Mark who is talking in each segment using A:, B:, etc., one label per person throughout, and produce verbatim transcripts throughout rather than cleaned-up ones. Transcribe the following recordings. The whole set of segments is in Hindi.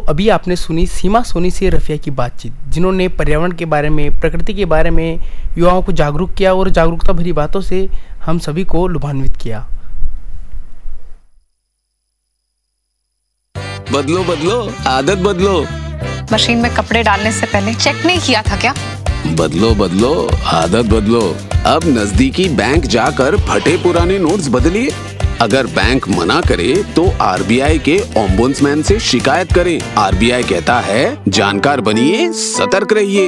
A: अभी आपने सुनी सीमा सोनी से रफिया की बातचीत, जिन्होंने पर्यावरण के बारे में, प्रकृति के बारे में युवाओं को जागरूक किया और जागरूकता भरी बातों से हम सभी को लुभान्वित किया।
B: बदलो बदलो आदत बदलो।
C: मशीन में कपड़े डालने से पहले चेक नहीं किया था क्या?
B: बदलो बदलो आदत बदलो। अब नजदीकी बैंक जाकर फटे पुराने नोट्स बदलिए। अगर बैंक मना करे तो आरबीआई के ओम्बुड्समैन से शिकायत करें। आरबीआई कहता है जानकार बनिए, सतर्क रहिए।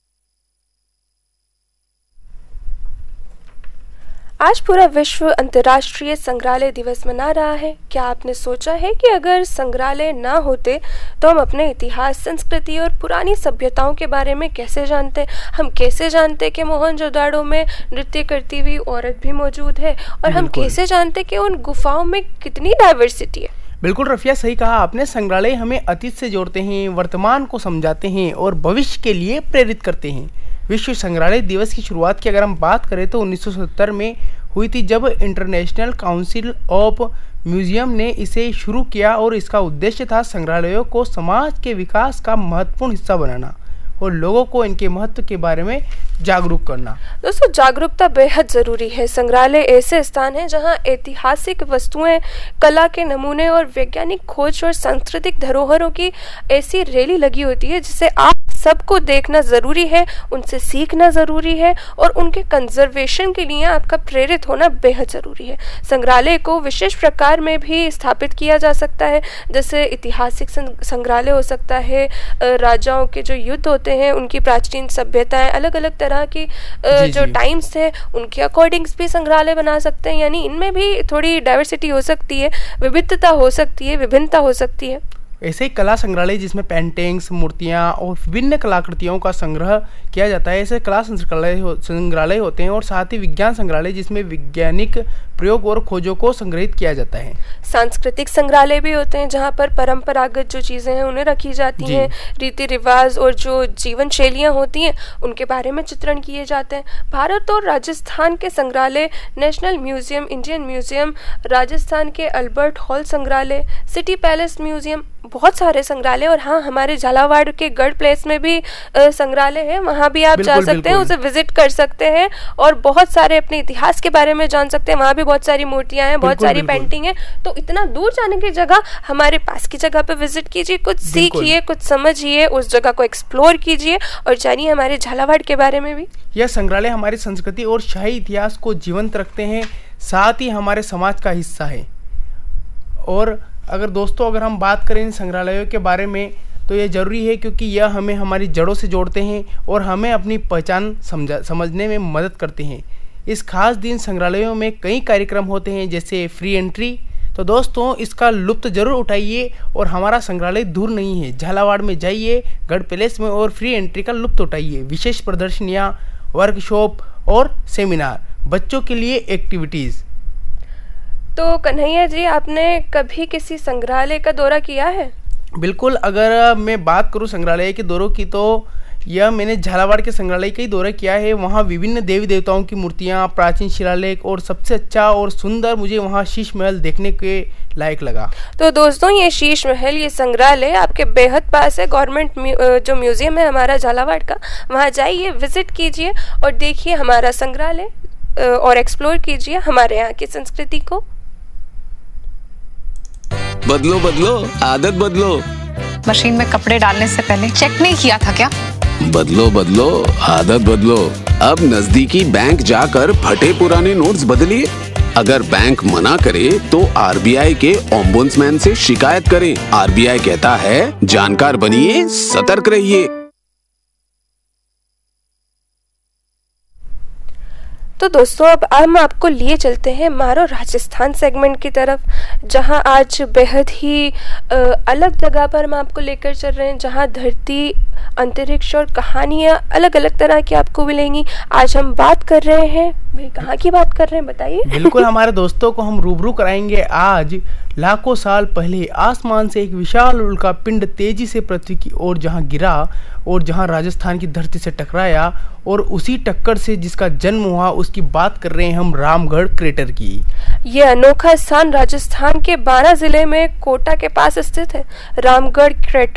D: आज पूरा विश्व अंतर्राष्ट्रीय संग्रहालय दिवस मना रहा है। क्या आपने सोचा है कि अगर संग्रहालय ना होते तो हम अपने इतिहास, संस्कृति और पुरानी सभ्यताओं के बारे में कैसे जानते? हम कैसे जानते कि मोहनजोदाड़ो में नृत्य करती हुई औरत भी मौजूद है? और हम कैसे जानते कि उन गुफाओं में कितनी डाइवर्सिटी है?
A: बिल्कुल रफिया, सही कहा आपने। संग्रहालय हमें अतीत से जोड़ते हैं, वर्तमान को समझाते हैं और भविष्य के लिए प्रेरित करते हैं। विश्व संग्रहालय दिवस की शुरुआत की अगर हम बात करें तो उन्नीस सौ सत्तर में हुई थी, जब इंटरनेशनल काउंसिल ऑफ म्यूजियम ने इसे शुरू किया और इसका उद्देश्य था संग्रहालयों को समाज के विकास का महत्वपूर्ण हिस्सा बनाना और लोगों को इनके महत्व के बारे में जागरूक करना।
D: दोस्तों, जागरूकता बेहद ज़रूरी है। संग्रहालय ऐसे स्थान है जहां ऐतिहासिक वस्तुएं, कला के नमूने और वैज्ञानिक खोज और सांस्कृतिक धरोहरों की ऐसी रैली लगी होती है जिसे आप सबको देखना ज़रूरी है, उनसे सीखना ज़रूरी है और उनके कंजर्वेशन के लिए आपका प्रेरित होना बेहद ज़रूरी है। संग्रहालय को विशेष प्रकार में भी स्थापित किया जा सकता है, जैसे ऐतिहासिक संग्रहालय हो सकता है, राजाओं के जो युद्ध होते हैं, उनकी प्राचीन सभ्यताएं, अलग अलग तरह की जी, जो टाइम्स है उनके अकॉर्डिंग्स भी संग्रहालय बना सकते हैं। यानी इनमें भी थोड़ी डाइवर्सिटी हो सकती है, विविधता हो सकती है, विभिन्नता हो सकती है।
A: ऐसे ही कला संग्रहालय जिसमें पेंटिंग्स, मूर्तियाँ और विभिन्न कलाकृतियों का संग्रह किया जाता है, ऐसे कला संग्रहालय हो, संग्रहालय होते हैं। और साथ ही विज्ञान संग्रहालय जिसमें वैज्ञानिक प्रयोग और खोजों को संग्रहित किया जाता है।
D: सांस्कृतिक संग्रहालय भी होते हैं जहाँ पर परंपरागत जो चीज़ें हैं उन्हें रखी जाती हैं, रीति रिवाज और जो जीवन शैलियाँ होती हैं उनके बारे में चित्रण किए जाते हैं। भारत और राजस्थान के संग्रहालय, national museum, Indian museum, Rajasthan के अल्बर्ट हॉल संग्रहालय, सिटी पैलेस म्यूजियम, बहुत सारे संग्रहालय। और हाँ, हमारे झालावाड़ के गढ़ प्लेस में भी संग्रहालय है, वहाँ भी आप जा सकते हैं, उसे विजिट कर सकते हैं और बहुत सारे अपने इतिहास के बारे में जान सकते हैं। वहाँ भी बहुत सारी मूर्तियां हैं, बहुत सारी पेंटिंग है। तो इतना दूर जाने की जगह हमारे पास की जगह पे विजिट कीजिए, कुछ सीखिए, कुछ समझिए, उस जगह को एक्सप्लोर कीजिए और जानिए हमारे झालावाड़ के बारे में भी।
A: यह संग्रहालय हमारी संस्कृति और शाही इतिहास को जीवंत रखते हैं, साथ ही हमारे समाज का हिस्सा है। और अगर दोस्तों अगर हम बात करें इन संग्रहालयों के बारे में तो ये ज़रूरी है, क्योंकि यह हमें हमारी जड़ों से जोड़ते हैं और हमें अपनी पहचान समझा समझने में मदद करते हैं। इस खास दिन संग्रहालयों में कई कार्यक्रम होते हैं, जैसे फ्री एंट्री। तो दोस्तों इसका लुत्फ जरूर उठाइए और हमारा संग्रहालय दूर नहीं है। झालावाड़ में जाइए, गढ़ पैलेस में, और फ्री एंट्री का लुत्फ उठाइए। विशेष प्रदर्शनियाँ, वर्कशॉप और सेमिनार, बच्चों के लिए एक्टिविटीज़।
D: तो कन्हैया जी, आपने कभी किसी संग्रहालय का दौरा किया है?
A: बिल्कुल, अगर मैं बात करूं संग्रहालय के दौरों की तो यह मैंने झालावाड़ के संग्रहालय का ही दौरा किया है। वहाँ विभिन्न देवी देवताओं की मूर्तियाँ, प्राचीन शिलालेख और सबसे अच्छा और सुंदर मुझे वहाँ शीश महल देखने के लायक लगा।
D: तो दोस्तों, ये शीश महल, ये संग्रहालय आपके बेहद पास है। गवर्नमेंट जो म्यूजियम है हमारा झालावाड़ का, वहाँ जाइए, विजिट कीजिए और देखिए हमारा संग्रहालय और एक्सप्लोर कीजिए हमारे यहाँ की संस्कृति को।
B: बदलो बदलो आदत बदलो।
C: मशीन में कपड़े डालने से पहले चेक नहीं किया था क्या?
B: बदलो बदलो आदत बदलो। अब नजदीकी बैंक जाकर फटे पुराने नोट्स बदलिए। अगर बैंक मना करे तो आरबीआई के ओम्बुड्समैन से शिकायत करें। आरबीआई कहता है जानकार बनिए, सतर्क रहिए।
D: तो दोस्तों, अब हम आपको लिए चलते हैं मारो राजस्थान सेगमेंट की तरफ, जहां आज बेहद ही आ, अलग जगह पर हम आपको लेकर चल रहे हैं, जहां धरती, अंतरिक्ष और कहानियां अलग अलग तरह की आपको मिलेंगी। आज हम बात कर रहे हैं, भाई कहाँ की बात कर रहे हैं बताइए?
A: बिल्कुल, हमारे दोस्तों को हम रूबरू कराएंगे आज लाखों साल पहले आसमान से एक विशाल उल्का पिंड तेजी से पृथ्वी की ओर जहां गिरा और जहां राजस्थान की धरती से टकराया, और उसी टक्कर से जिसका जन्म हुआ उसकी बात कर रहे हैं हम रामगढ़ क्रेटर की।
D: यह अनोखा स्थान राजस्थान के बारां जिले में कोटा के पास स्थित है। रामगढ़ क्रेटर